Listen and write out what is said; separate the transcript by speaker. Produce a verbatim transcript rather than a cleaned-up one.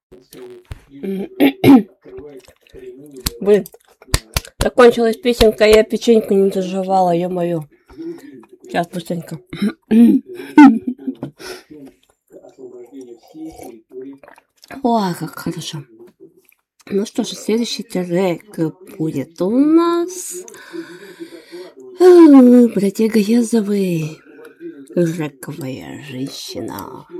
Speaker 1: Блин, закончилась песенка, я печеньку не доживала, ё-моё. Сейчас быстренько. Ой, как хорошо. Ну что ж, следующий трек будет у нас бродяга Язовый, раковая женщина.